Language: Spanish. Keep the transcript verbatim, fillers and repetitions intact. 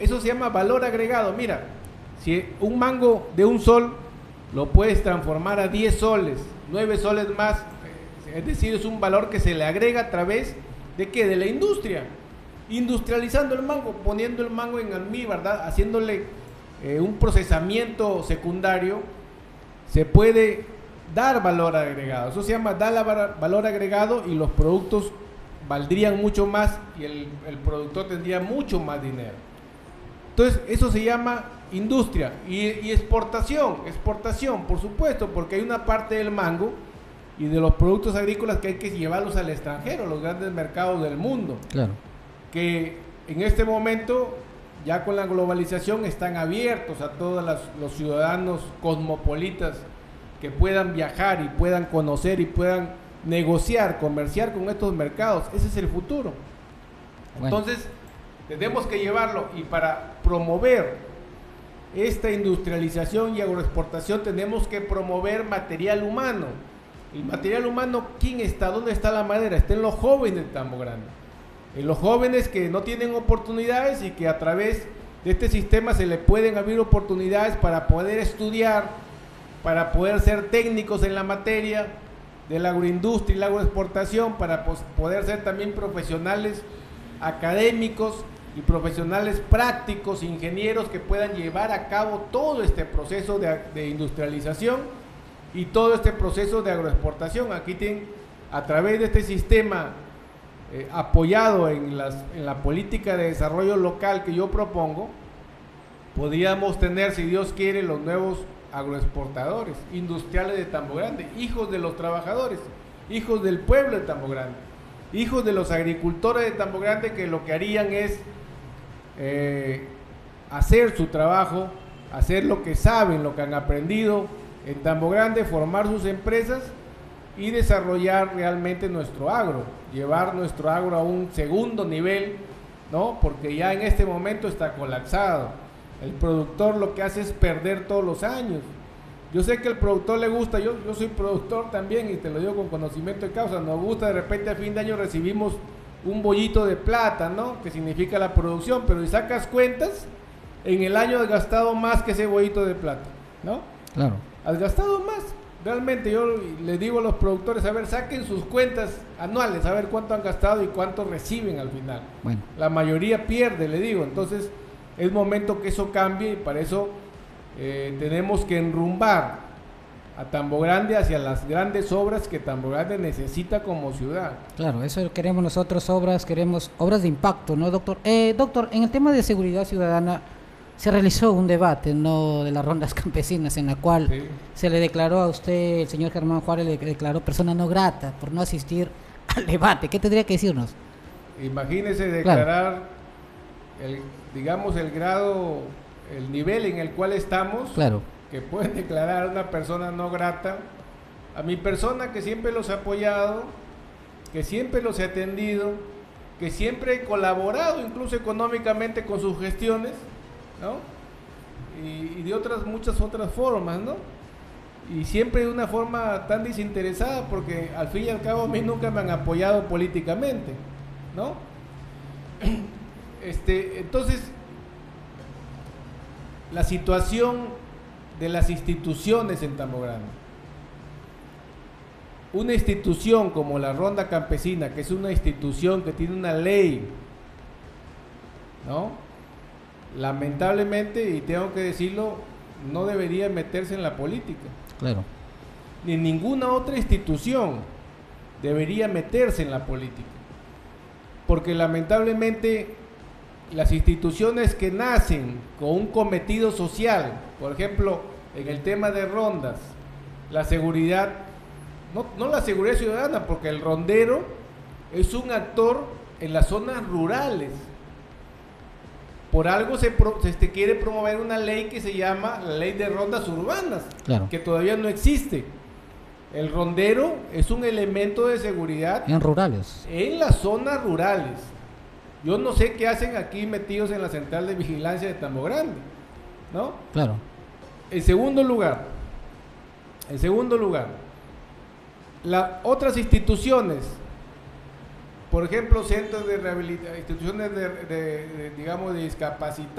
eso se llama valor agregado. Mira, si un mango de un sol lo puedes transformar a diez soles, nueve soles más, es decir, es un valor que se le agrega a través de ¿qué? De la industria, industrializando el mango, poniendo el mango en almíbar, ¿verdad? Haciéndole eh, un procesamiento secundario, se puede dar valor agregado. Eso se llama dar valor agregado y los productos valdrían mucho más y el, el productor tendría mucho más dinero. Entonces, eso se llama industria y, y exportación, exportación, por supuesto, porque hay una parte del mango y de los productos agrícolas que hay que llevarlos al extranjero, los grandes mercados del mundo. Claro. Que en este momento, ya con la globalización, están abiertos a todos los, los ciudadanos cosmopolitas que puedan viajar y puedan conocer y puedan negociar, comerciar con estos mercados. Ese es el futuro. Bueno. Entonces, tenemos que llevarlo, y para promover esta industrialización y agroexportación tenemos que promover material humano. El material humano, ¿quién está? ¿Dónde está la madera? Está en los jóvenes de Tambo Grande, en los jóvenes que no tienen oportunidades y que a través de este sistema se les pueden abrir oportunidades para poder estudiar, para poder ser técnicos en la materia de la agroindustria y la agroexportación, para poder ser también profesionales académicos y profesionales prácticos, ingenieros que puedan llevar a cabo todo este proceso de, de industrialización y todo este proceso de agroexportación. Aquí tienen, a través de este sistema eh, apoyado en, las, en la política de desarrollo local que yo propongo, podríamos tener, si Dios quiere, los nuevos agroexportadores industriales de Tambo Grande, hijos de los trabajadores, hijos del pueblo de Tambo Grande, hijos de los agricultores de Tambo Grande, que lo que harían es eh, hacer su trabajo, hacer lo que saben, lo que han aprendido en Tambo Grande, formar sus empresas y desarrollar realmente nuestro agro, llevar nuestro agro a un segundo nivel, ¿no? Porque ya en este momento está colapsado. El productor lo que hace es perder todos los años. Yo sé que al productor le gusta, yo, yo soy productor también y te lo digo con conocimiento de causa, nos gusta, de repente a fin de año recibimos un bollito de plata, ¿no? Que significa la producción, pero si sacas cuentas, en el año has gastado más que ese bollito de plata, ¿no? Claro. Has gastado más. Realmente yo les digo a los productores, a ver, saquen sus cuentas anuales, a ver cuánto han gastado y cuánto reciben al final. Bueno. La mayoría pierde, le digo, entonces es momento que eso cambie y para eso eh, tenemos que enrumbar a Tambo Grande hacia las grandes obras que Tambo Grande necesita como ciudad. Claro, eso queremos nosotros, obras, queremos obras de impacto, ¿no, doctor? Eh, doctor, en el tema de seguridad ciudadana se realizó un debate, ¿no?, de las rondas campesinas, en la cual sí. se le declaró a usted, el señor Germán Juárez, le declaró persona no grata por no asistir al debate. ¿Qué tendría que decirnos? Imagínese declarar, claro. el, digamos, el grado, el nivel en el cual estamos, claro. que pueden declarar a una persona no grata, a mi persona que siempre los he apoyado, que siempre los he atendido, que siempre he colaborado incluso económicamente con sus gestiones, ¿no? Y, y de otras, muchas otras formas, ¿no? Y siempre de una forma tan desinteresada, porque al fin y al cabo a mí nunca me han apoyado políticamente, ¿no? Este, entonces, la situación de las instituciones en Tambo Grande, una institución como la Ronda Campesina, que es una institución que tiene una ley, ¿no? Lamentablemente, y tengo que decirlo, no debería meterse en la política. Claro. Ni ninguna otra institución debería meterse en la política. Porque lamentablemente las instituciones que nacen con un cometido social, por ejemplo, en el tema de rondas, la seguridad, no, no la seguridad ciudadana, porque el rondero es un actor en las zonas rurales. Por algo se, pro, se este, quiere promover una ley que se llama la ley de rondas urbanas, claro. que todavía no existe. El rondero es un elemento de seguridad en rurales, en las zonas rurales. Yo no sé qué hacen aquí metidos en la central de vigilancia de Tambo Grande, ¿no? Claro. En segundo lugar, en segundo lugar, las otras instituciones, por ejemplo, centros de rehabilitación, instituciones de, de, de, digamos, de discapacitados,